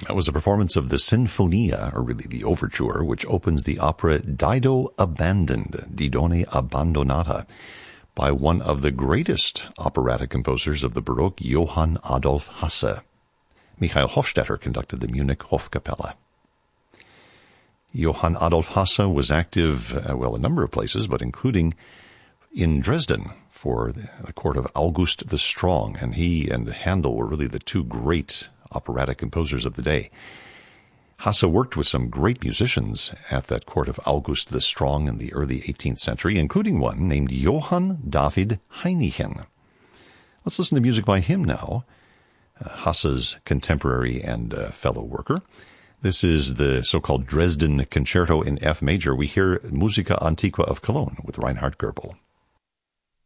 That was a performance of the Sinfonia, or really the overture, which opens the opera Dido Abandoned, Didone Abbandonata, by one of the greatest operatic composers of the Baroque, Johann Adolf Hasse. Michael Hofstetter conducted the Munich Hofkapelle. Johann Adolf Hasse was active, a number of places, but including in Dresden for the court of August the Strong, and he and Handel were really the two great operatic composers of the day. Hasse worked with some great musicians at that court of August the Strong in the early 18th century, including one named Johann David Heinichen. Let's listen to music by him now, Hasse's contemporary and fellow worker. This is the so-called Dresden Concerto in F major. We hear Musica Antiqua of Cologne with Reinhard Goebel.